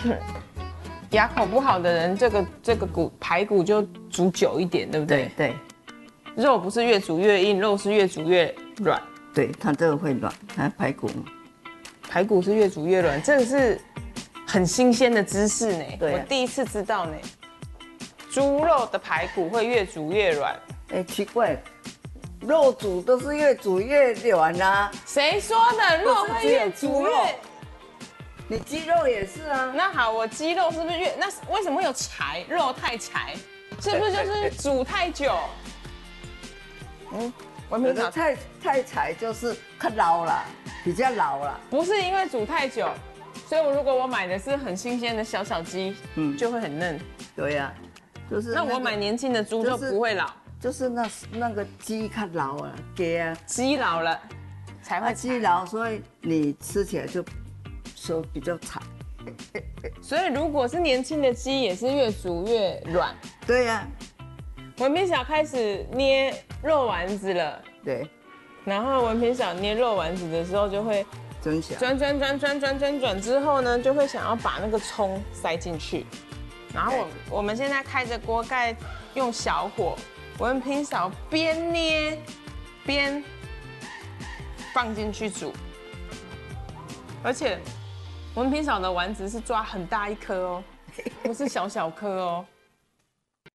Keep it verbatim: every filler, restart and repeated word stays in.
牙口不好的人，这个这个骨排骨就煮久一点，对不对？ 对对。肉不是越煮越硬，肉是越煮越软。 对，它这个会软，它排骨。 排骨是越煮越软，这个是很新鲜的知识呢。 对、啊， 我第一次知道呢。猪肉的排骨会越煮越软。 哎，奇怪，肉煮都是越煮越软啊。 谁说的？肉会越煮越…… 你鸡肉也是啊。 那好，我鸡肉是不是越……那为什么会有柴？肉太柴，是不是就是煮太久？嗯，文明嫂太太柴就是太老了，比较老了。 不是因为煮太久，所以我如果我买的是很新鲜的小小鸡，嗯，就会很嫩。 对呀、啊，就是、那那我买年轻的猪就不会老， 就是那那个鸡太老了，给啊， 鸡老了才会鸡老，所以你吃起来就说比较柴。 所以如果是年轻的鸡，也是越煮越软。 对呀、啊。 文平嫂开始捏肉丸子了， 对。 然后文平嫂捏肉丸子的时候，就会转小转转转转转转转之后呢，就会想要把那个葱塞进去。然后我我们现在开着锅盖，用小火，文平嫂边捏边放进去煮。而且文平嫂的丸子是抓很大一颗哦，不是小小颗哦。